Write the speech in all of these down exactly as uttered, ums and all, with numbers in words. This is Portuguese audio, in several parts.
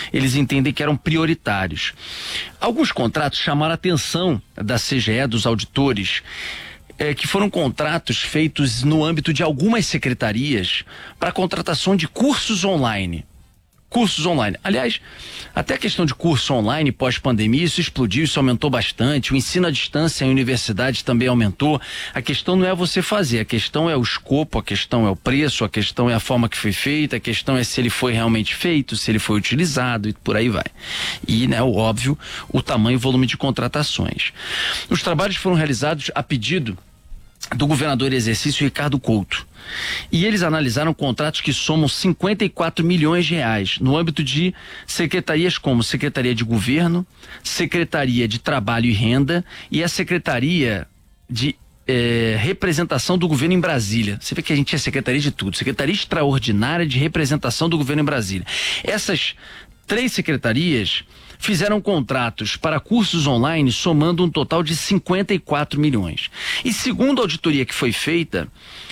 eles entendem que eram prioritários. Alguns contratos chamaram a atenção da C G E, dos auditores, é, que foram contratos feitos no âmbito de algumas secretarias para contratação de cursos online. Cursos online. Aliás, até a questão de curso online pós-pandemia, isso explodiu, isso aumentou bastante. O ensino à distância em universidades também aumentou. A questão não é você fazer, a questão é o escopo, a questão é o preço, a questão é a forma que foi feita, a questão é se ele foi realmente feito, se ele foi utilizado e por aí vai. E, né, o óbvio, o tamanho e volume de contratações. Os trabalhos foram realizados a pedido do governador em exercício Ricardo Couto. E eles analisaram contratos que somam cinquenta e quatro milhões de reais no âmbito de secretarias como Secretaria de Governo, Secretaria de Trabalho e Renda e a Secretaria de eh, Representação do Governo em Brasília. Você vê que a gente é secretaria de tudo. Secretaria Extraordinária de Representação do Governo em Brasília. Essas três secretarias fizeram contratos para cursos online somando um total de cinquenta e quatro milhões. E segundo a auditoria que foi feita,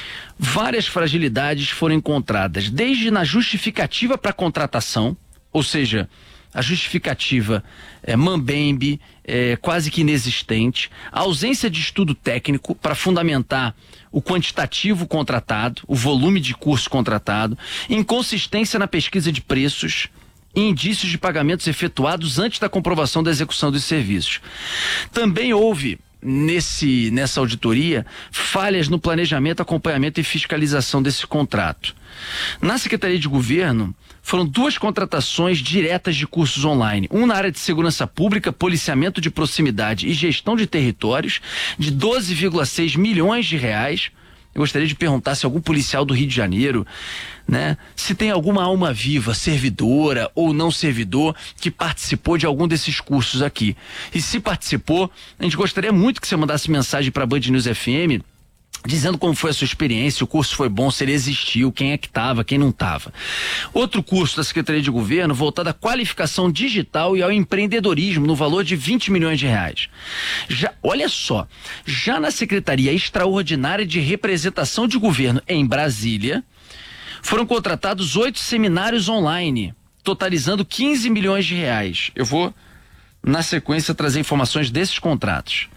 várias fragilidades foram encontradas, desde na justificativa para contratação, ou seja, a justificativa é mambembe, é, quase que inexistente, a ausência de estudo técnico para fundamentar o quantitativo contratado, o volume de curso contratado, inconsistência na pesquisa de preços, e indícios de pagamentos efetuados antes da comprovação da execução dos serviços. Também houve, nesse, nessa auditoria, falhas no planejamento, acompanhamento e fiscalização desse contrato. Na Secretaria de Governo, foram duas contratações diretas de cursos online. Um na área de segurança pública, policiamento de proximidade e gestão de territórios, de doze vírgula seis milhões de reais. Eu gostaria de perguntar se algum policial do Rio de Janeiro, né, se tem alguma alma viva, servidora ou não servidor, que participou de algum desses cursos aqui. E se participou, a gente gostaria muito que você mandasse mensagem para a Band News F M, dizendo como foi a sua experiência, o curso foi bom, se ele existiu, quem é que estava, quem não estava. Outro curso da Secretaria de Governo voltado à qualificação digital e ao empreendedorismo, no valor de vinte milhões de reais. Já, olha só, já na Secretaria Extraordinária de Representação de Governo em Brasília, foram contratados oito seminários online, totalizando quinze milhões de reais. Eu vou, na sequência, trazer informações desses contratos.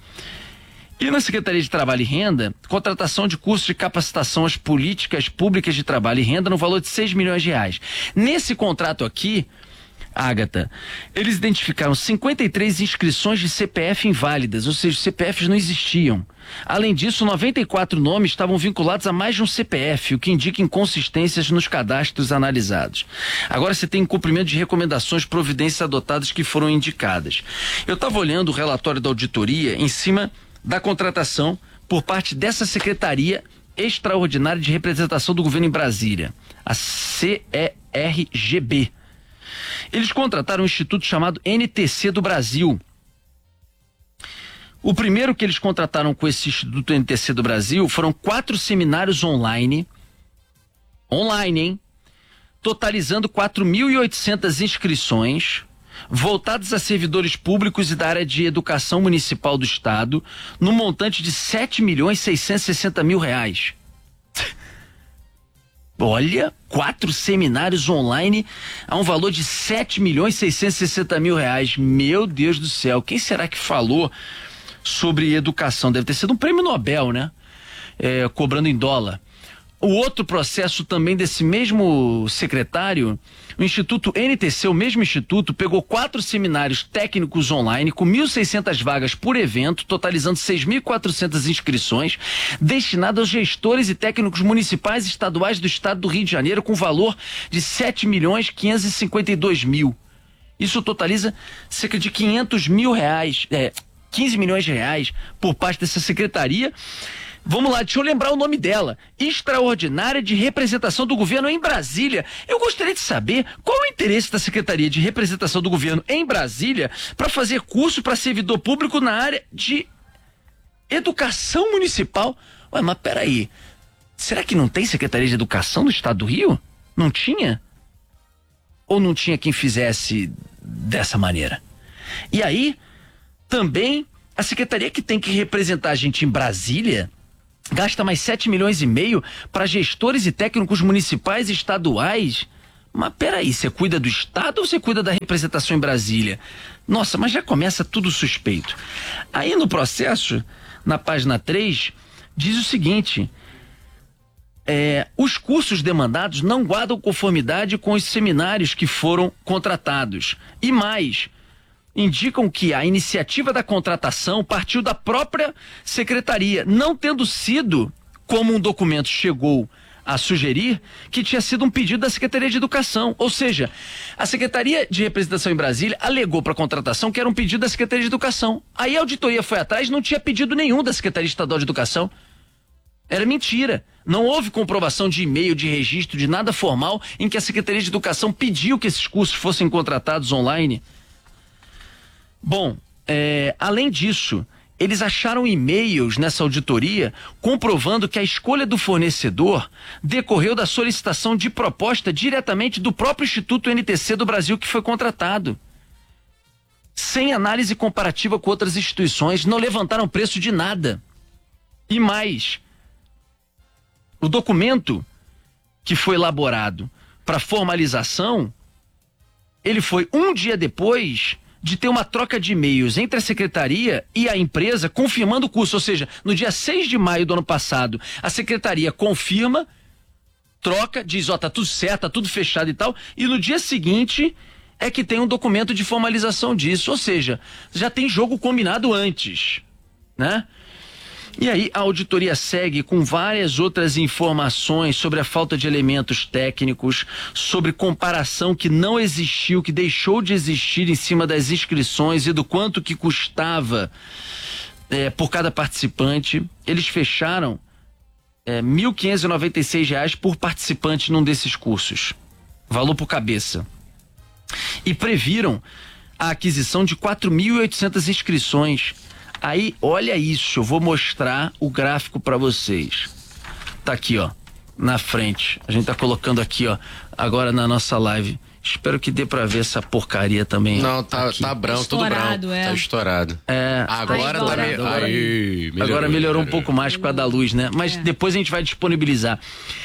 E na Secretaria de Trabalho e Renda, contratação de cursos de capacitação às políticas públicas de trabalho e renda no valor de seis milhões de reais. Nesse contrato aqui, Ágata, eles identificaram cinquenta e três inscrições de C P F inválidas, ou seja, C P Fs não existiam. Além disso, noventa e quatro nomes estavam vinculados a mais de um C P F, o que indica inconsistências nos cadastros analisados. Agora você tem cumprimento de recomendações, providências adotadas que foram indicadas. Eu estava olhando o relatório da auditoria em cima da contratação por parte dessa Secretaria Extraordinária de Representação do Governo em Brasília, a C E R G B. Eles contrataram um instituto chamado N T C do Brasil. O primeiro que eles contrataram com esse Instituto N T C do Brasil foram quatro seminários online, online, hein? Totalizando quatro mil e oitocentas inscrições, voltados a servidores públicos e da área de educação municipal do estado, no montante de sete milhões seiscentos e sessenta mil reais. Olha, quatro seminários online a um valor de sete milhões seiscentos e sessenta mil reais. Meu Deus do céu, quem será que falou sobre educação? Deve ter sido um prêmio Nobel, né? É, cobrando em dólar. O outro processo também desse mesmo secretário, o Instituto N T C, o mesmo instituto, pegou quatro seminários técnicos online com mil e seiscentas vagas por evento, totalizando seis mil e quatrocentas inscrições, destinadas aos gestores e técnicos municipais e estaduais do estado do Rio de Janeiro, com valor de sete milhões quinhentos e cinquenta e dois mil. Isso totaliza cerca de quinhentos mil reais, é, quinze milhões de reais por parte dessa secretaria. Vamos lá, deixa eu lembrar o nome dela. Extraordinária de Representação do Governo em Brasília. Eu gostaria de saber qual é o interesse da Secretaria de Representação do Governo em Brasília para fazer curso para servidor público na área de educação municipal. Ué, mas peraí, será que não tem Secretaria de Educação do Estado do Rio? Não tinha? Ou não tinha quem fizesse dessa maneira? E aí, também, a Secretaria que tem que representar a gente em Brasília gasta mais sete milhões e meio para gestores e técnicos municipais e estaduais. Mas peraí, você cuida do Estado ou você cuida da representação em Brasília? Nossa, mas já começa tudo suspeito. Aí no processo, na página três, diz o seguinte: é, os cursos demandados não guardam conformidade com os seminários que foram contratados. E mais, indicam que a iniciativa da contratação partiu da própria secretaria, não tendo sido, como um documento chegou a sugerir, que tinha sido um pedido da Secretaria de Educação. Ou seja, a Secretaria de Representação em Brasília alegou para a contratação que era um pedido da Secretaria de Educação. Aí a auditoria foi atrás e não tinha pedido nenhum da Secretaria Estadual de Educação. Era mentira. Não houve comprovação de e-mail, de registro, de nada formal em que a Secretaria de Educação pediu que esses cursos fossem contratados online. Bom, é, além disso, eles acharam e-mails nessa auditoria comprovando que a escolha do fornecedor decorreu da solicitação de proposta diretamente do próprio Instituto N T C do Brasil que foi contratado. Sem análise comparativa com outras instituições, não levantaram preço de nada. E mais, o documento que foi elaborado para formalização, ele foi um dia depois de ter uma troca de e-mails entre a secretaria e a empresa confirmando o curso. Ou seja, no dia seis de maio do ano passado, a secretaria confirma, troca, diz, ó, tá tudo certo, tá tudo fechado e tal, e no dia seguinte é que tem um documento de formalização disso. Ou seja, já tem jogo combinado antes, né? E aí a auditoria segue com várias outras informações sobre a falta de elementos técnicos, sobre comparação que não existiu, que deixou de existir em cima das inscrições e do quanto que custava é, por cada participante. Eles fecharam é, mil quinhentos e noventa e seis reais por participante num desses cursos, valor por cabeça. E previram a aquisição de quatro mil e oitocentas inscrições. Aí, olha isso, eu vou mostrar o gráfico para vocês. Tá aqui, ó, na frente. A gente tá colocando aqui, ó, agora na nossa live. Espero que dê para ver essa porcaria também. Não, tá, tá branco, tudo branco. É. Tá estourado. É, agora, agora tá meio... agora, aí, melhorou, agora melhorou um melhorou. pouco mais por causa da luz, né? Mas é. Depois a gente vai disponibilizar.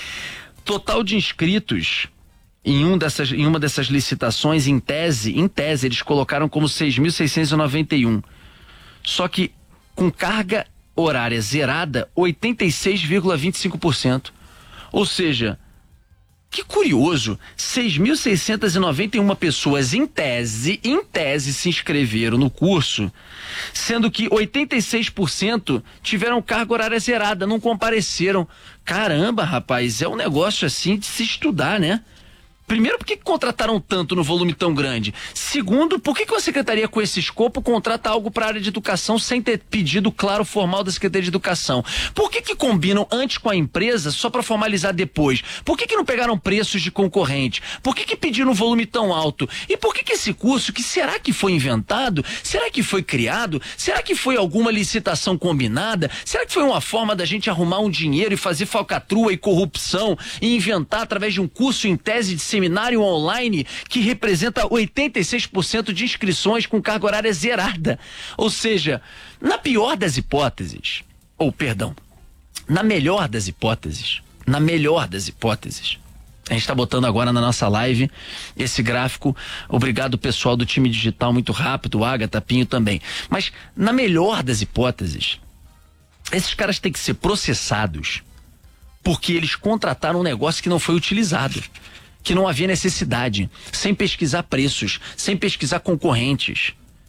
Total de inscritos em, um dessas, em uma dessas licitações, em tese, em tese, eles colocaram como seis mil seiscentos e noventa e um. Só que com carga horária zerada, oitenta e seis vírgula vinte e cinco por cento. Ou seja, que curioso, seis mil seiscentos e noventa e uma pessoas em tese, em tese se inscreveram no curso, sendo que oitenta e seis por cento tiveram carga horária zerada, não compareceram. Caramba, rapaz, é um negócio assim de se estudar, né? Primeiro, por que contrataram tanto no volume tão grande? Segundo, por que uma secretaria com esse escopo contrata algo para a área de educação sem ter pedido claro formal da Secretaria de Educação? Por que que combinam antes com a empresa só para formalizar depois? Por que que não pegaram preços de concorrente? Por que que pediram um volume tão alto? E por que que esse curso, que será que foi inventado? Será que foi criado? Será que foi alguma licitação combinada? Será que foi uma forma da gente arrumar um dinheiro e fazer falcatrua e corrupção e inventar através de um curso em tese de seminário online que representa oitenta e seis por cento de inscrições com carga horária zerada? Ou seja, na pior das hipóteses, ou perdão, na melhor das hipóteses, na melhor das hipóteses, a gente está botando agora na nossa live esse gráfico. Obrigado, pessoal do time digital, muito rápido, o Agatha, Pinho também. Mas na melhor das hipóteses, esses caras têm que ser processados porque eles contrataram um negócio que não foi utilizado, que não havia necessidade, sem pesquisar preços, sem pesquisar concorrentes,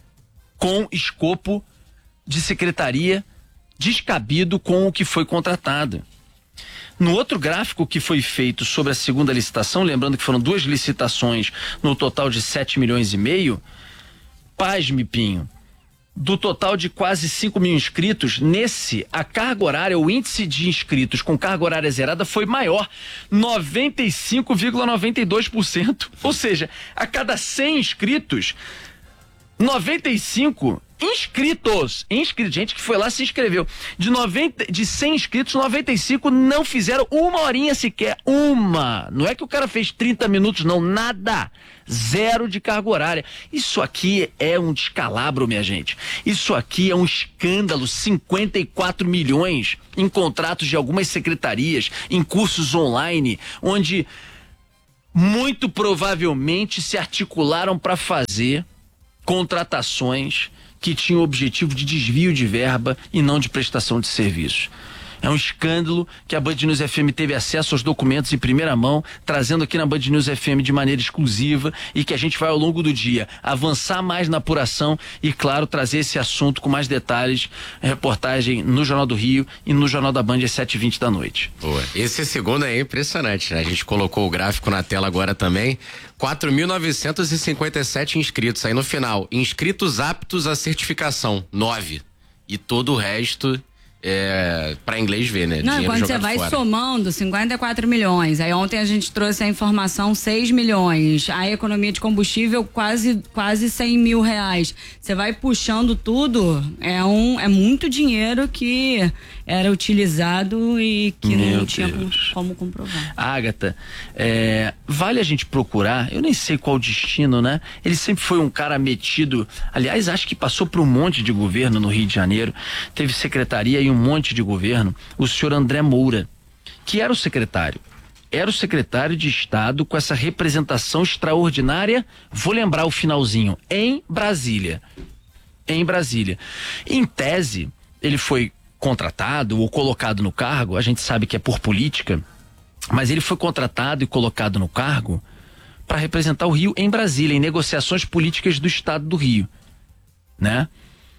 com escopo de secretaria descabido com o que foi contratado. No outro gráfico que foi feito sobre a segunda licitação, lembrando que foram duas licitações no total de sete milhões e meio, pasme, Pinho, do total de quase cinco mil inscritos, nesse, a carga horária, o índice de inscritos com carga horária zerada foi maior, noventa e cinco vírgula noventa e dois por cento. Ou seja, a cada cem inscritos, noventa e cinco inscritos, inscritos, gente que foi lá se inscreveu. De, noventa, de cem inscritos, noventa e cinco não fizeram uma horinha sequer. Uma. Não é que o cara fez trinta minutos, não, nada. Zero de carga horária. Isso aqui é um descalabro, minha gente. Isso aqui é um escândalo. cinquenta e quatro milhões em contratos de algumas secretarias, em cursos online, onde muito provavelmente se articularam para fazer contratações que tinham o objetivo de desvio de verba e não de prestação de serviços. É um escândalo que a Band News F M teve acesso aos documentos em primeira mão, trazendo aqui na Band News F M de maneira exclusiva, e que a gente vai ao longo do dia avançar mais na apuração e, claro, trazer esse assunto com mais detalhes, reportagem no Jornal do Rio e no Jornal da Band às sete e vinte da noite. Boa. Esse segundo é impressionante, né? A gente colocou o gráfico na tela agora também. quatro mil novecentos e cinquenta e sete inscritos. Aí no final, inscritos aptos à certificação, nove. E todo o resto é para inglês ver, né? Não, dinheiro quando você vai fora. somando cinquenta e quatro milhões. Aí ontem a gente trouxe a informação seis milhões. A economia de combustível quase quase cem mil reais. Você vai puxando tudo, é um é muito dinheiro que era utilizado e que Meu não tinha como, Deus. como comprovar. Agatha, é, vale a gente procurar, eu nem sei qual o destino, né? Ele sempre foi um cara metido, aliás, acho que passou por um monte de governo no Rio de Janeiro, teve secretaria e um monte de governo, o senhor André Moura, que era o secretário. Era o secretário de Estado com essa representação extraordinária, vou lembrar o finalzinho, em Brasília. Em Brasília. Em tese, ele foi contratado ou colocado no cargo, a gente sabe que é por política, mas ele foi contratado e colocado no cargo para representar o Rio em Brasília, em negociações políticas do Estado do Rio, né?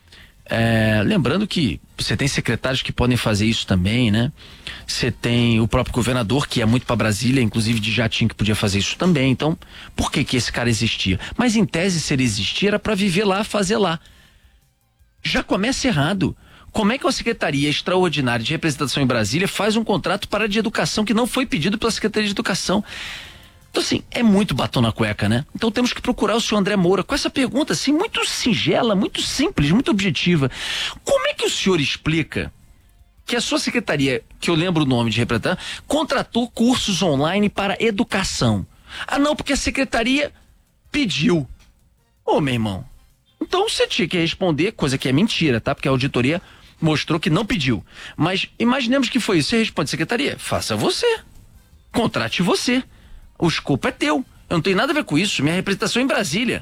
É, lembrando que você tem secretários que podem fazer isso também, né? Você tem o próprio governador, que é muito para Brasília, inclusive de jatinho, que podia fazer isso também. Então, por que que esse cara existia? Mas em tese, se ele existia, era para viver lá, fazer lá. Já começa errado. Como é que uma secretaria extraordinária de representação em Brasília faz um contrato para de educação que não foi pedido pela Secretaria de Educação? Então, assim, é muito batom na cueca, né? Então temos que procurar o senhor André Moura com essa pergunta, assim, muito singela, muito simples, muito objetiva. Como é que o senhor explica que a sua secretaria, que eu lembro o nome de representar, contratou cursos online para educação? Ah, não, porque a secretaria pediu. Ô, meu irmão, então você tinha que responder, coisa que é mentira, tá? Porque a auditoria mostrou que não pediu. Mas imaginemos que foi isso. Você responde, secretaria, faça você. Contrate você. O escopo é teu. Eu não tenho nada a ver com isso. Minha representação é em Brasília.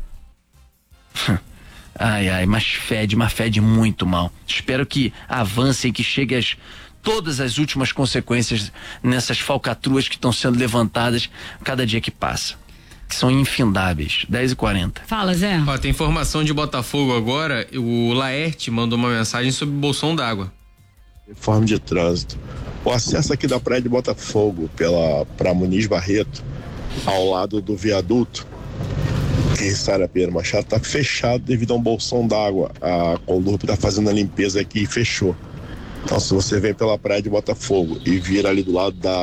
Ai, ai, mas fede, mas fede muito mal. Espero que avance e que chegue às todas as últimas consequências nessas falcatruas que estão sendo levantadas cada dia que passa, que são infindáveis. dez e quarenta. Fala, Zé. Ó, tem informação de Botafogo agora. O Laerte mandou uma mensagem sobre o bolsão d'água. Reforma de trânsito. O acesso aqui da praia de Botafogo pela para Muniz Barreto, ao lado do viaduto que Sara Pedro Machado, está fechado devido a um bolsão d'água. A Colurb está fazendo a limpeza aqui e fechou. Então, se você vem pela praia de Botafogo e vir ali do lado da,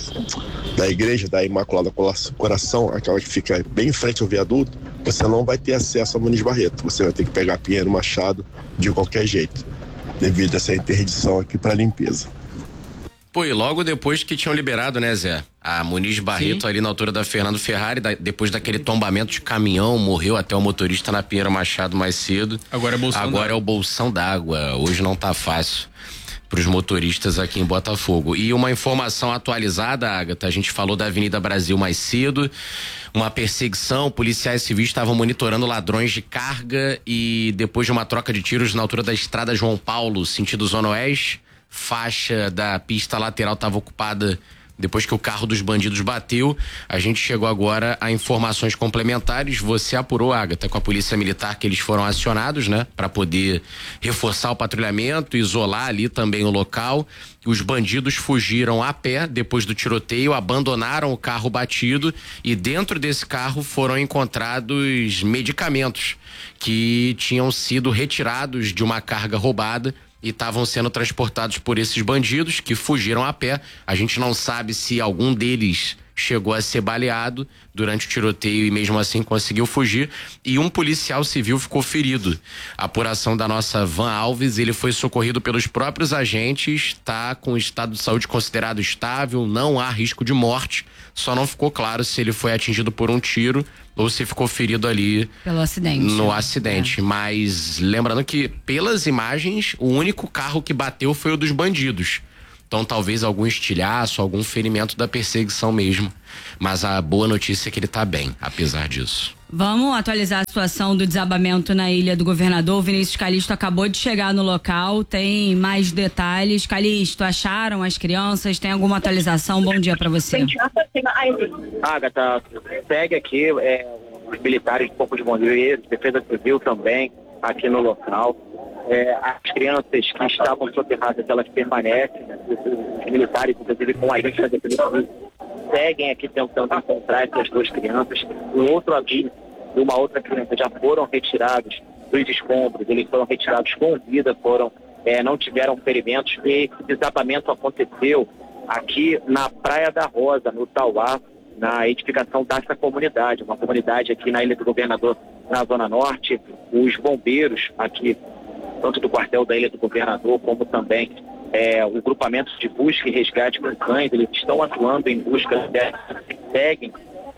da igreja da Imaculada Coração, aquela que fica bem em frente ao viaduto, você não vai ter acesso a Muniz Barreto. Você vai ter que pegar Pinheiro Machado de qualquer jeito, devido a essa interdição aqui para limpeza. Pô, e logo depois que tinham liberado, né, Zé? A Muniz Barreto, sim, ali na altura da Fernando Ferrari, da, depois daquele tombamento de caminhão, morreu até o motorista na Pinheiro Machado mais cedo. Agora é bolsão Agora é o bolsão d'água. Hoje não tá fácil para os motoristas aqui em Botafogo. E uma informação atualizada, Agatha, a gente falou da Avenida Brasil mais cedo, uma perseguição, policiais civis estavam monitorando ladrões de carga e depois de uma troca de tiros na altura da estrada João Paulo, sentido Zona Oeste, faixa da pista lateral estava ocupada depois que o carro dos bandidos bateu. A gente chegou agora a informações complementares. Você apurou, Agatha, com a polícia militar, que eles foram acionados, né? Para poder reforçar o patrulhamento, isolar ali também o local. Os bandidos fugiram a pé depois do tiroteio, abandonaram o carro batido e dentro desse carro foram encontrados medicamentos que tinham sido retirados de uma carga roubada e estavam sendo transportados por esses bandidos que fugiram a pé. A gente não sabe se algum deles chegou a ser baleado durante o tiroteio e mesmo assim conseguiu fugir, e um policial civil ficou ferido. A apuração da nossa Van Alves, ele foi socorrido pelos próprios agentes, está com o estado de saúde considerado estável, não há risco de morte, só não ficou claro se ele foi atingido por um tiro ou se ficou ferido ali pelo acidente. No acidente, é. Mas lembrando que pelas imagens, o único carro que bateu foi o dos bandidos. Então talvez algum estilhaço, algum ferimento da perseguição mesmo. Mas a boa notícia é que ele tá bem, apesar disso. Vamos atualizar a situação do desabamento na Ilha do Governador. O Vinícius Calixto acabou de chegar no local, tem mais detalhes. Calixto, acharam as crianças? Tem alguma atualização? Bom dia para você. Agatha, segue aqui é, os militares do Corpo de Bombeiros, Defesa Civil também, aqui no local. É, as crianças que estavam soterradas, elas permanecem, né? Os militares, inclusive com a gente da Defesa Civil, seguem aqui tentando encontrar essas duas crianças. Um outro aviso de uma outra criança já foram retirados dos escombros, eles foram retirados com vida, foram, é, não tiveram ferimentos, e esse desabamento aconteceu aqui na Praia da Rosa, no Tauá, na edificação dessa comunidade, uma comunidade aqui na Ilha do Governador, na Zona Norte. Os bombeiros aqui, tanto do quartel da Ilha do Governador, como também é, o grupamento de busca e resgate com cães, eles estão atuando em busca de seguem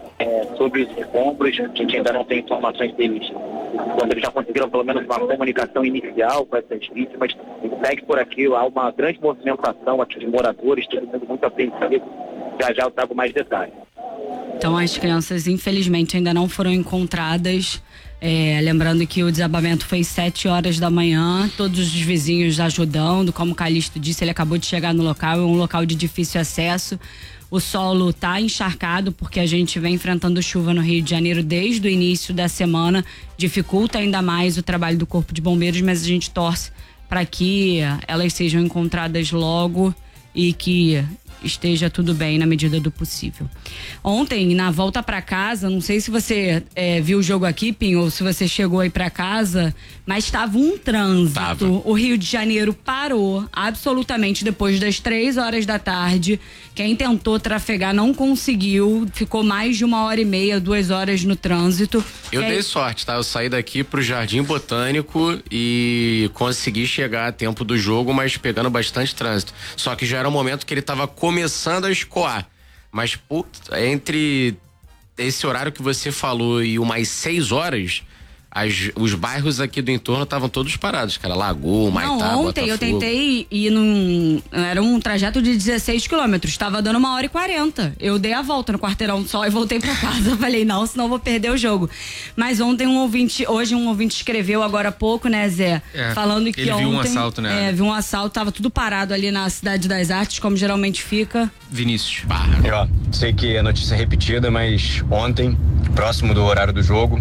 é, sobre os escombros. A gente ainda não tem informações deles, quando eles já conseguiram pelo menos uma comunicação inicial com essas vítimas. Segue por aqui, há uma grande movimentação aqui de moradores, todo mundo muito apreensivo. Já já eu trago mais detalhes. Então as crianças infelizmente ainda não foram encontradas. É, lembrando que o desabamento foi sete horas da manhã, todos os vizinhos ajudando. Como o Calixto disse, ele acabou de chegar no local, é um local de difícil acesso. O solo está encharcado porque a gente vem enfrentando chuva no Rio de Janeiro desde o início da semana, dificulta ainda mais o trabalho do Corpo de Bombeiros, mas a gente torce para que elas sejam encontradas logo e que esteja tudo bem na medida do possível. Ontem, na volta para casa, não sei se você é, viu o jogo aqui, Pinho, ou se você chegou aí para casa, mas estava um trânsito. Tava. O Rio de Janeiro parou absolutamente depois das três horas da tarde. Quem tentou trafegar não conseguiu, ficou mais de uma hora e meia, duas horas no trânsito. Eu é... dei sorte, tá? Eu saí daqui pro Jardim Botânico e consegui chegar a tempo do jogo, mas pegando bastante trânsito. Só que já era um momento que ele tava começando a escoar. Mas, puta, entre esse horário que você falou e umas seis horas, as, os bairros aqui do entorno estavam todos parados, cara. Lagoa, Maitá, Não, ontem Botafogo. Eu tentei ir num... Era um trajeto de dezesseis quilômetros, tava dando uma hora e quarenta. Eu dei a volta no quarteirão só e voltei pra casa. Falei, não, senão eu vou perder o jogo. Mas ontem um ouvinte, hoje um ouvinte escreveu agora há pouco, né, Zé? É, falando que ele ontem... viu um assalto, né? É, viu um assalto, tava tudo parado ali na Cidade das Artes, como geralmente fica. Vinícius. E, ó, sei que a notícia é repetida, mas ontem, próximo do horário do jogo,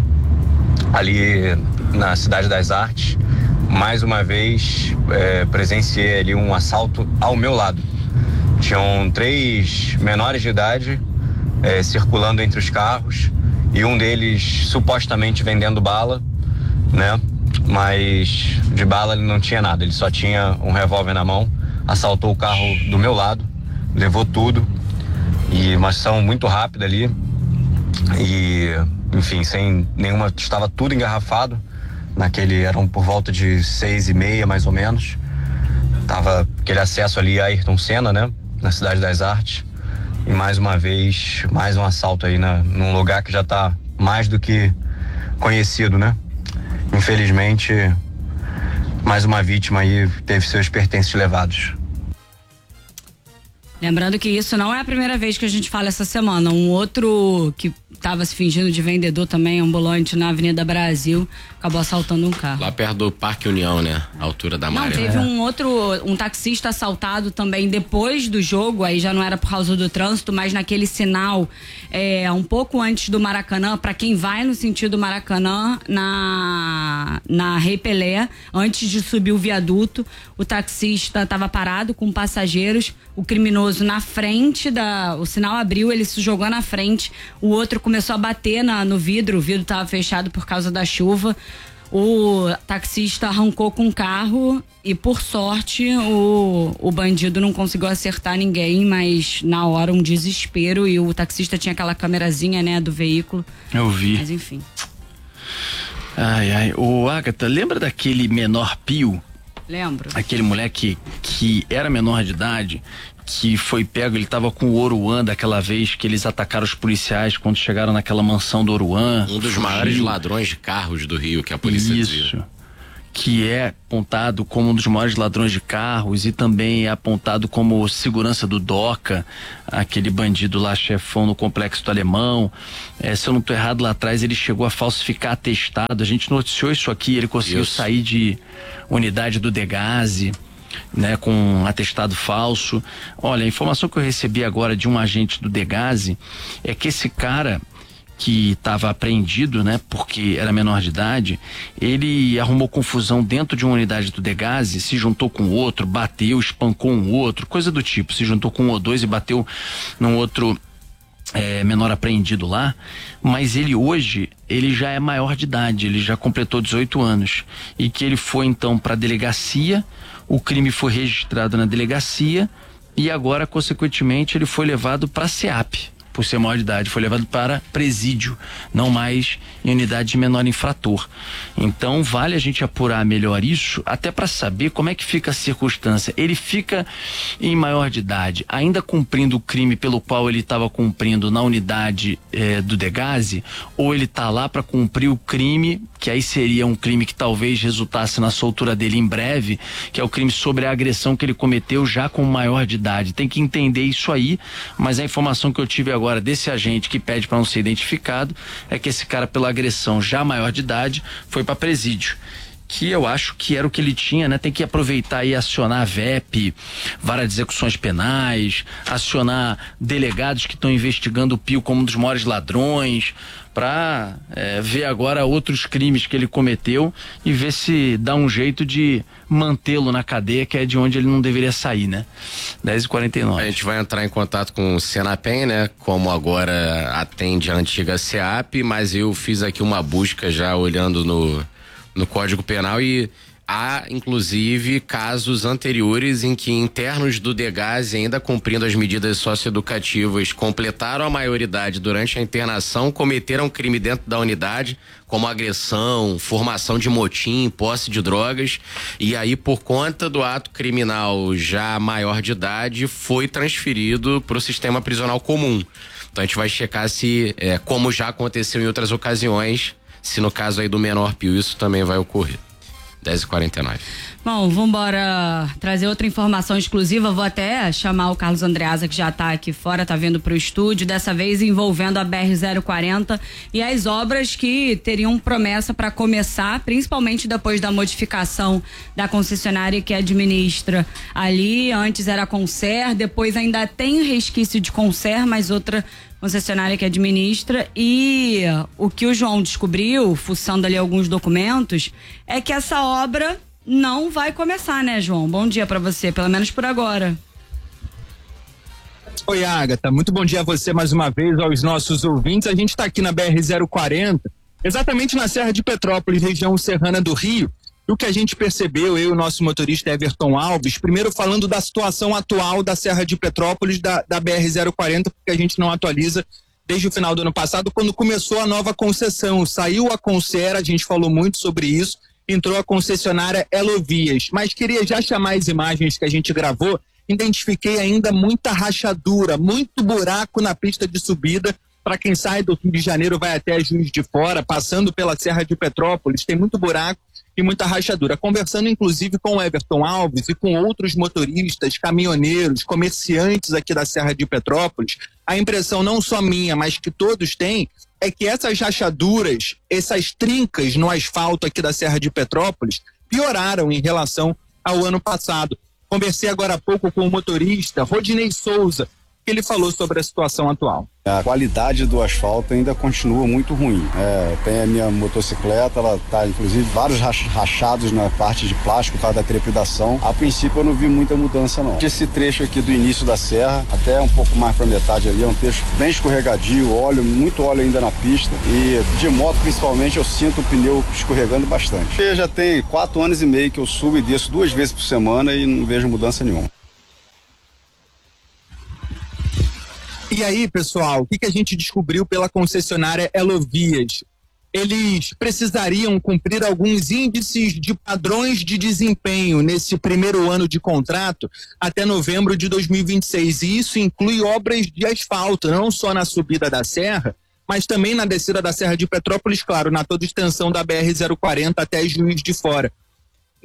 ali na Cidade das Artes, mais uma vez é, presenciei ali um assalto ao meu lado. Tinham três menores de idade é, circulando entre os carros e um deles supostamente vendendo bala, né? Mas de bala ele não tinha nada, ele só tinha um revólver na mão, assaltou o carro do meu lado, levou tudo, e uma ação muito rápida ali e, enfim, sem nenhuma, estava tudo engarrafado naquele, eram por volta de seis e meia mais ou menos, tava aquele acesso ali a Ayrton Senna, né, na Cidade das Artes, e mais uma vez, mais um assalto aí na, num lugar que já está mais do que conhecido, né. Infelizmente, mais uma vítima aí teve seus pertences levados. Lembrando que isso não é a primeira vez que a gente fala essa semana. Um outro que estava se fingindo de vendedor também, ambulante, na Avenida Brasil, acabou assaltando um carro. Lá perto do Parque União, né? A altura da Maré. Não, teve um outro, um taxista assaltado também depois do jogo, aí já não era por causa do trânsito, mas naquele sinal, é, um pouco antes do Maracanã, para quem vai no sentido Maracanã, na, na Rei Pelé, antes de subir o viaduto, o taxista estava parado com passageiros, o criminoso na frente da, o sinal abriu, ele se jogou na frente, o outro começou a bater na, no vidro, o vidro estava fechado por causa da chuva. O taxista arrancou com o carro e, por sorte, o, o bandido não conseguiu acertar ninguém, mas na hora um desespero, e o taxista tinha aquela câmerazinha, né, do veículo. Eu vi. Mas enfim. Ai, ai. Ô, Agatha, lembra daquele menor Pio? Lembro. Aquele moleque que era menor de idade, que foi pego, ele tava com o Oruan daquela vez que eles atacaram os policiais quando chegaram naquela mansão do Oruan. Um dos fugiu. maiores ladrões de carros do Rio que a polícia Isso. dizia. que é apontado como um dos maiores ladrões de carros e também é apontado como segurança do DOCA, aquele bandido lá, chefão no Complexo do Alemão. É, se eu não estou errado, lá atrás ele chegou a falsificar atestado. A gente noticiou isso aqui, ele conseguiu isso. sair de unidade do Degase, né, com um atestado falso. Olha, a informação que eu recebi agora de um agente do Degase é que esse cara que estava apreendido, né, porque era menor de idade, ele arrumou confusão dentro de uma unidade do Degase, se juntou com outro, bateu, espancou um outro, coisa do tipo, se juntou com um ou dois e bateu num outro é, menor apreendido lá, mas ele hoje, ele já é maior de idade, ele já completou dezoito anos, e que ele foi então para a delegacia, o crime foi registrado na delegacia e agora, consequentemente, ele foi levado para a SEAP. Por ser maior de idade, foi levado para presídio, não mais em unidade de menor infrator. Então vale a gente apurar melhor isso, até para saber como é que fica a circunstância. Ele fica em maior de idade, ainda cumprindo o crime pelo qual ele estava cumprindo na unidade eh, do Degase, ou ele está lá para cumprir o crime, que aí seria um crime que talvez resultasse na soltura dele em breve, que é o crime sobre a agressão que ele cometeu já com maior de idade. Tem que entender isso aí, mas a informação que eu tive agora Agora, desse agente que pede para não ser identificado, é que esse cara, pela agressão já maior de idade, foi para presídio. Que eu acho que era o que ele tinha, né? Tem que aproveitar e acionar a V E P, vara de execuções penais, acionar delegados que estão investigando o Pio como um dos maiores ladrões, para é, ver agora outros crimes que ele cometeu e ver se dá um jeito de mantê-lo na cadeia, que é de onde ele não deveria sair, né? dez e quarenta e nove. A gente vai entrar em contato com o Senapen, né? Como agora atende a antiga SEAP, mas eu fiz aqui uma busca já olhando no, no Código Penal e há, inclusive, casos anteriores em que internos do Degase, ainda cumprindo as medidas socioeducativas, completaram a maioridade durante a internação, cometeram crime dentro da unidade, como agressão, formação de motim, posse de drogas, e aí, por conta do ato criminal já maior de idade, foi transferido para o sistema prisional comum. Então a gente vai checar se, é, como já aconteceu em outras ocasiões, se no caso aí do menor Pio isso também vai ocorrer. dez e quarenta e nove. Bom, vamos embora trazer outra informação exclusiva. Vou até chamar o Carlos Andreasa, que já está aqui fora, está vindo para o estúdio, dessa vez envolvendo a B R zero quarenta e as obras que teriam promessa para começar, principalmente depois da modificação da concessionária que administra ali. Antes era a Concer, depois ainda tem resquício de Concer, mas outra concessionária que administra, e o que o João descobriu, fuçando ali alguns documentos, é que essa obra não vai começar, né, João? Bom dia para você, pelo menos por agora. Oi, Agatha, muito bom dia a você mais uma vez, aos nossos ouvintes. A gente está aqui na B R zero quarenta, exatamente na Serra de Petrópolis, região serrana do Rio. E o que a gente percebeu, eu e o nosso motorista Everton Alves, primeiro falando da situação atual da Serra de Petrópolis, da, da B R zero quarenta, porque a gente não atualiza desde o final do ano passado, quando começou a nova concessão. Saiu a Concer, a gente falou muito sobre isso, entrou a concessionária Elovias. Mas queria já chamar as imagens que a gente gravou, identifiquei ainda muita rachadura, muito buraco na pista de subida. Para quem sai do Rio de Janeiro, vai até Juiz de Fora, passando pela Serra de Petrópolis, tem muito buraco e muita rachadura. Conversando inclusive com o Everton Alves e com outros motoristas, caminhoneiros, comerciantes aqui da Serra de Petrópolis, a impressão não só minha, mas que todos têm, é que essas rachaduras, essas trincas no asfalto aqui da Serra de Petrópolis pioraram em relação ao ano passado. Conversei agora há pouco com o motorista Rodinei Souza, que ele falou sobre a situação atual. A qualidade do asfalto ainda continua muito ruim. É, tem a minha motocicleta, ela tá inclusive vários rachados na parte de plástico por causa da trepidação. A princípio eu não vi muita mudança não. Esse trecho aqui do início da serra, até um pouco mais para metade ali, é um trecho bem escorregadio, óleo, muito óleo ainda na pista, e de moto principalmente eu sinto o pneu escorregando bastante. Eu já tem quatro anos e meio que eu subo e desço duas vezes por semana e não vejo mudança nenhuma. E aí, pessoal, o que, que a gente descobriu pela concessionária Elovias? Eles precisariam cumprir alguns índices de padrões de desempenho nesse primeiro ano de contrato até novembro de dois mil e vinte e seis. E isso inclui obras de asfalto, não só na subida da serra, mas também na descida da Serra de Petrópolis, claro, na toda extensão da B R zero quarenta até Juiz de Fora.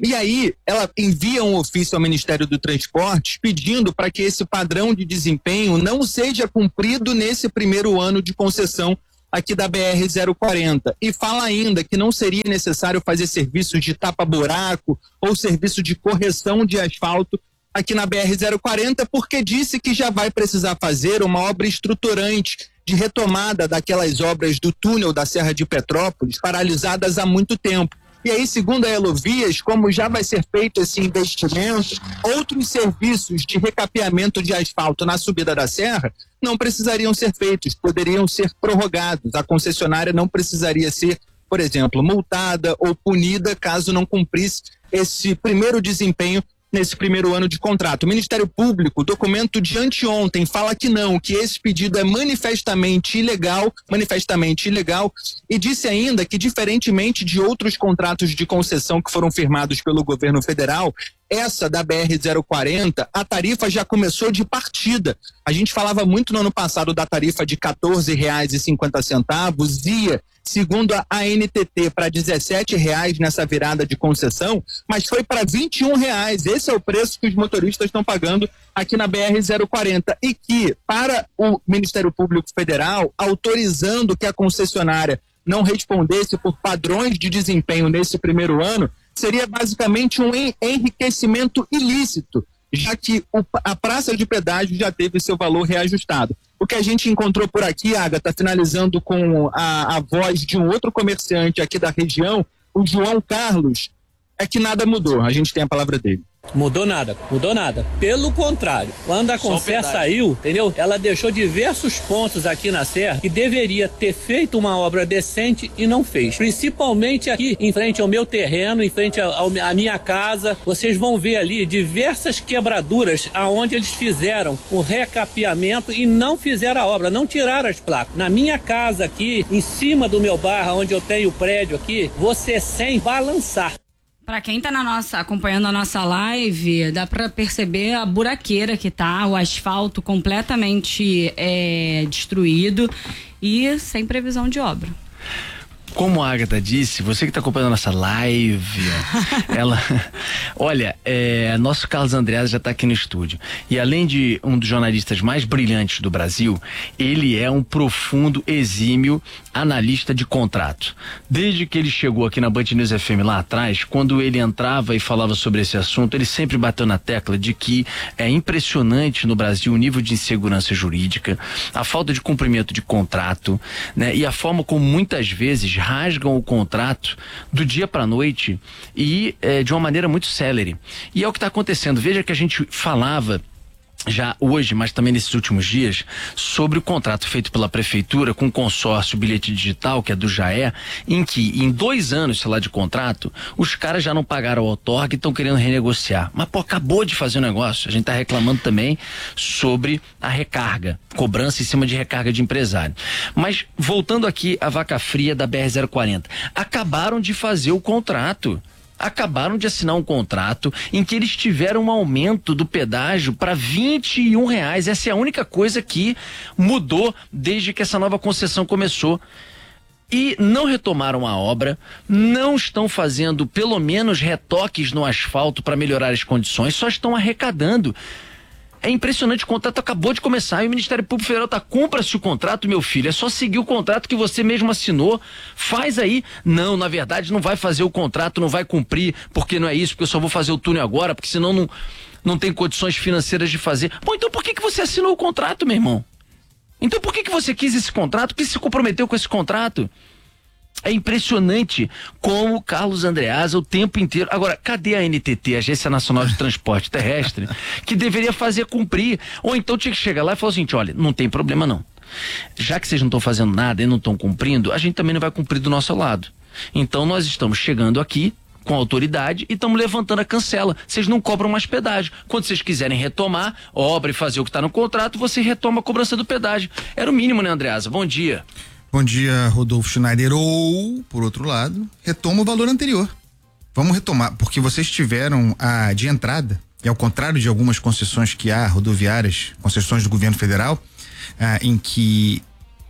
E aí, ela envia um ofício ao Ministério do Transporte pedindo para que esse padrão de desempenho não seja cumprido nesse primeiro ano de concessão aqui da B R zero quarenta. E fala ainda que não seria necessário fazer serviços de tapa-buraco ou serviço de correção de asfalto aqui na B R zero quarenta, porque disse que já vai precisar fazer uma obra estruturante de retomada daquelas obras do túnel da Serra de Petrópolis, paralisadas há muito tempo. E aí, segundo a Elovias, como já vai ser feito esse investimento, outros serviços de recapeamento de asfalto na subida da serra não precisariam ser feitos, poderiam ser prorrogados. A concessionária não precisaria ser, por exemplo, multada ou punida caso não cumprisse esse primeiro desempenho nesse primeiro ano de contrato. O Ministério Público, documento de anteontem, fala que não, que esse pedido é manifestamente ilegal, manifestamente ilegal, e disse ainda que, diferentemente de outros contratos de concessão que foram firmados pelo governo federal, essa da B R zero quarenta, a tarifa já começou de partida. A gente falava muito no ano passado da tarifa de quatorze reais e cinquenta centavos, ia, segundo a A N T T, para dezessete reais nessa virada de concessão, mas foi para vinte e um reais. Esse é o preço que os motoristas estão pagando aqui na B R zero quarenta. E que, para o Ministério Público Federal, autorizando que a concessionária não respondesse por padrões de desempenho nesse primeiro ano, seria basicamente um enriquecimento ilícito, já que o, a praça de pedágio já teve seu valor reajustado. O que a gente encontrou por aqui, Agatha, finalizando com a, a voz de um outro comerciante aqui da região, o João Carlos, é que nada mudou. A gente tem a palavra dele. Mudou nada, mudou nada. Pelo contrário, quando a Concer saiu, entendeu? Ela deixou diversos pontos aqui na Serra que deveria ter feito uma obra decente e não fez. Principalmente aqui em frente ao meu terreno, em frente à minha casa. Vocês vão ver ali diversas quebraduras aonde eles fizeram o recapeamento e não fizeram a obra, não tiraram as placas. Na minha casa aqui, em cima do meu bairro, onde eu tenho o prédio aqui, você sem balançar. Para quem tá na nossa, acompanhando a nossa live, dá para perceber a buraqueira que tá, o asfalto completamente é, destruído e sem previsão de obra. Como a Agatha disse, você que está acompanhando a nossa live, ela, olha, é, nosso Carlos Andreas já está aqui no estúdio. E além de um dos jornalistas mais brilhantes do Brasil, ele é um profundo, exímio analista de contrato. Desde que ele chegou aqui na Band News F M lá atrás, quando ele entrava e falava sobre esse assunto, ele sempre bateu na tecla de que é impressionante no Brasil o nível de insegurança jurídica, a falta de cumprimento de contrato, né, e a forma como muitas vezes rasgam o contrato do dia para a noite e é, de uma maneira muito célere. E é o que está acontecendo. Veja que a gente falava já hoje, mas também nesses últimos dias, sobre o contrato feito pela prefeitura com o consórcio Bilhete Digital, que é do Jaé, em que em dois anos, sei lá, de contrato, os caras já não pagaram o outorga e estão querendo renegociar. Mas, pô, acabou de fazer o negócio. A gente está reclamando também sobre a recarga, cobrança em cima de recarga de empresário. Mas, voltando aqui à vaca fria da B R zero quarenta, acabaram de fazer o contrato. Acabaram de assinar um contrato em que eles tiveram um aumento do pedágio para vinte e um reais. Essa é a única coisa que mudou desde que essa nova concessão começou. E não retomaram a obra, não estão fazendo pelo menos retoques no asfalto para melhorar as condições, só estão arrecadando. É impressionante, o contrato acabou de começar e o Ministério Público Federal tá, cumpra-se o contrato, meu filho, é só seguir o contrato que você mesmo assinou, faz aí. Não, na verdade não vai fazer o contrato, não vai cumprir, porque não é isso, porque eu só vou fazer o túnel agora, porque senão não, não tem condições financeiras de fazer. Bom, então por que que você assinou o contrato, meu irmão? Então por que que você quis esse contrato? Por que se comprometeu com esse contrato? É impressionante como o Carlos Andreasa o tempo inteiro... Agora, cadê a A N T T, Agência Nacional de Transporte Terrestre, que deveria fazer cumprir? Ou então tinha que chegar lá e falar assim, olha, não tem problema não. Já que vocês não estão fazendo nada e não estão cumprindo, a gente também não vai cumprir do nosso lado. Então nós estamos chegando aqui com a autoridade e estamos levantando a cancela. Vocês não cobram mais pedágio. Quando vocês quiserem retomar obra e fazer o que está no contrato, você retoma a cobrança do pedágio. Era o mínimo, né, Andreasa? Bom dia. Bom dia, Rodolfo Schneider. Ou, por outro lado, retoma o valor anterior. Vamos retomar, porque vocês tiveram a de entrada, e ao contrário de algumas concessões que há rodoviárias, concessões do governo federal, ah, em que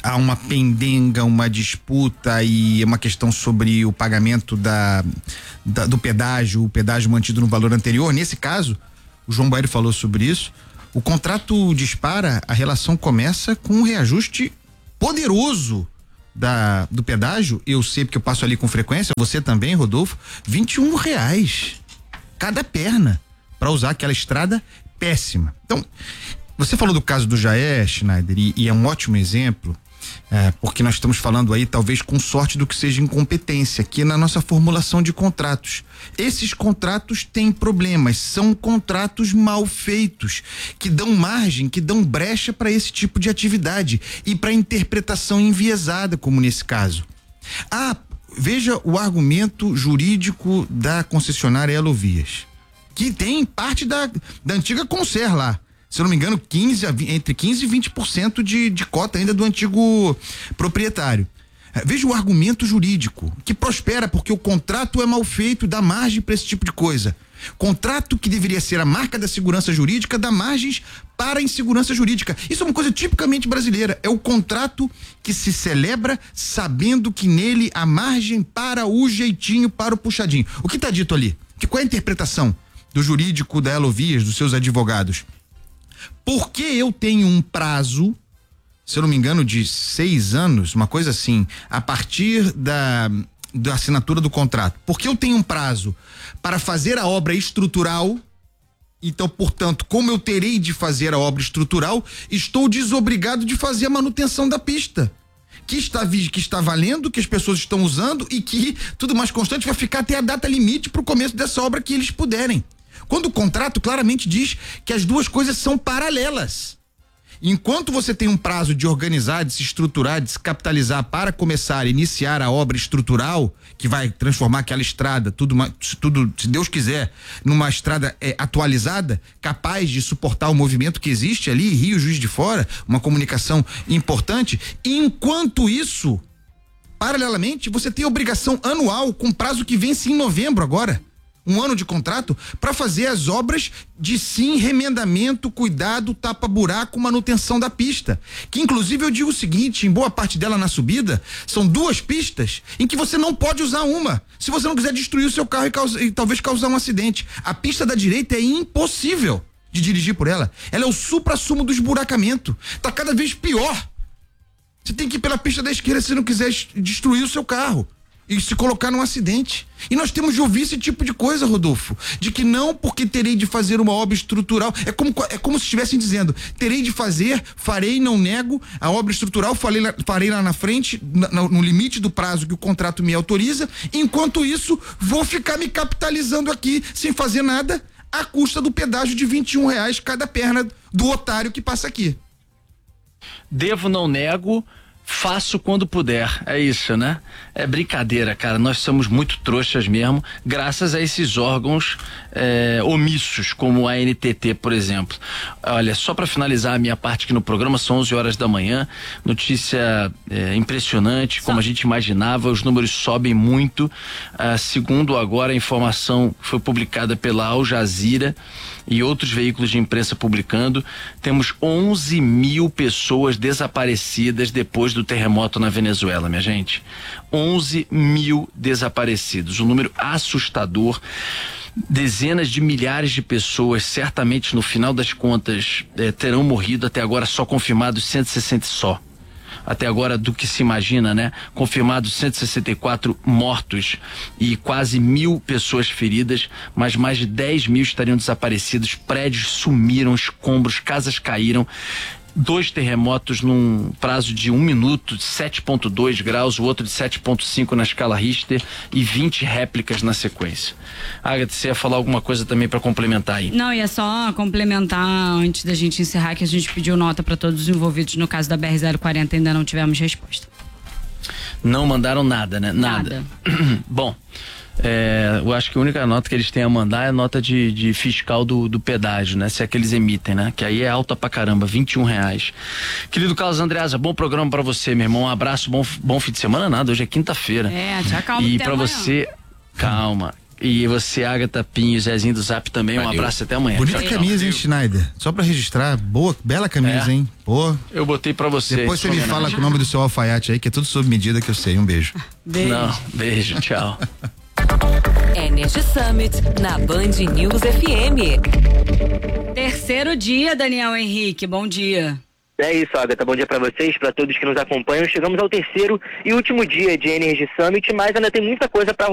há uma pendenga, uma disputa e uma questão sobre o pagamento da, da do pedágio, o pedágio mantido no valor anterior. Nesse caso, o João Bairro falou sobre isso. O contrato dispara, a relação começa com um reajuste poderoso da, do pedágio. Eu sei porque eu passo ali com frequência, você também, Rodolfo, vinte e um reais cada perna para usar aquela estrada péssima. Então, você falou do caso do Jair, Schneider, e, e é um ótimo exemplo, é, porque nós estamos falando aí, talvez com sorte, do que seja incompetência aqui na nossa formulação de contratos. Esses contratos têm problemas, são contratos mal feitos, que dão margem, que dão brecha para esse tipo de atividade e para interpretação enviesada, como nesse caso. Ah, veja o argumento jurídico da concessionária Elovias, que tem parte da, da antiga Concer lá. Se eu não me engano, quinze a vinte, entre quinze e vinte por cento de, de cota ainda do antigo proprietário. Veja o argumento jurídico, que prospera porque o contrato é mal feito, dá margem para esse tipo de coisa. Contrato que deveria ser a marca da segurança jurídica, dá margens para a insegurança jurídica. Isso é uma coisa tipicamente brasileira. É o contrato que se celebra sabendo que nele há margem para o jeitinho, para o puxadinho. O que está dito ali? Que qual é a interpretação do jurídico da Elovias, dos seus advogados? Porque eu tenho um prazo, se eu não me engano, de seis anos, uma coisa assim, a partir da, da assinatura do contrato. Porque eu tenho um prazo para fazer a obra estrutural, então, portanto, como eu terei de fazer a obra estrutural, estou desobrigado de fazer a manutenção da pista. Que está, que está valendo, que as pessoas estão usando e que tudo mais constante vai ficar até a data limite para o começo dessa obra que eles puderem. Quando o contrato claramente diz que as duas coisas são paralelas. Enquanto você tem um prazo de organizar, de se estruturar, de se capitalizar para começar a iniciar a obra estrutural, que vai transformar aquela estrada, tudo, tudo se Deus quiser, numa estrada é, atualizada, capaz de suportar o movimento que existe ali, Rio, Juiz de Fora, uma comunicação importante. Enquanto isso, paralelamente, você tem obrigação anual, com prazo que vence em novembro agora. Um ano de contrato para fazer as obras de sim, remendamento, cuidado, tapa-buraco, manutenção da pista. Que inclusive eu digo o seguinte, em boa parte dela na subida, são duas pistas em que você não pode usar uma, se você não quiser destruir o seu carro e, causa, e talvez causar um acidente. A pista da direita é impossível de dirigir por ela. Ela é o supra-sumo do esburacamento. Tá cada vez pior. Você tem que ir pela pista da esquerda se não quiser destruir o seu carro e se colocar num acidente. E nós temos de ouvir esse tipo de coisa, Rodolfo, de que não porque terei de fazer uma obra estrutural, é como, é como se estivessem dizendo, terei de fazer, farei, não nego, a obra estrutural farei, farei lá na frente, na, no limite do prazo que o contrato me autoriza, enquanto isso vou ficar me capitalizando aqui sem fazer nada, à custa do pedágio de vinte e um reais cada perna do otário que passa aqui. Devo, não nego, faço quando puder, é isso, né? É brincadeira, cara, nós somos muito trouxas mesmo, graças a esses órgãos é, omissos, como a N T T, por exemplo. Olha, só para finalizar a minha parte aqui no programa, são onze horas da manhã, notícia é, impressionante, como a gente imaginava, os números sobem muito, ah, segundo agora a informação foi publicada pela Al Jazeera e outros veículos de imprensa publicando, temos onze mil pessoas desaparecidas depois do terremoto na Venezuela, minha gente. onze mil desaparecidos, um número assustador. Dezenas de milhares de pessoas, certamente no final das contas, eh, terão morrido. Até agora só confirmados cento e sessenta só. Até agora, do que se imagina, né? Confirmados cento e sessenta e quatro mortos e quase mil pessoas feridas, mas mais de dez mil estariam desaparecidos. Prédios sumiram, escombros, casas caíram. Dois terremotos num prazo de um minuto, de sete ponto dois graus, o outro de sete ponto cinco na escala Richter e vinte réplicas na sequência. Agatha, você ia falar alguma coisa também para complementar aí? Não, ia só complementar antes da gente encerrar, que a gente pediu nota para todos os envolvidos no caso da B R zero quarenta, ainda não tivemos resposta. Não mandaram nada, né? Nada. nada. Bom, é, eu acho que a única nota que eles têm a mandar é a nota de, de fiscal do, do pedágio, né? Se é que eles emitem, né? Que aí é alta pra caramba, vinte e um reais. Querido Carlos Andreasa, bom programa pra você, meu irmão. Um abraço, bom, bom fim de semana, nada. Hoje é quinta-feira. É, te acalma. E pra você, calma. E você, Agatha, Pinho, Zezinho do Zap também. Valeu. Um abraço até amanhã. Bonita tchau, camisa, hein, Schneider? Só pra registrar. Boa, bela camisa, é. hein? Pô. Eu botei pra você. Depois você me fala com o nome do seu alfaiate aí, que é tudo sob medida que eu sei. Um beijo. Beijo. Não, beijo, tchau. Energy Summit na Band News F M. Terceiro dia, Daniel Henrique. Bom dia. É isso, Agatha. Bom dia para vocês, para todos que nos acompanham. Chegamos ao terceiro e último dia de Energy Summit, mas ainda tem muita coisa para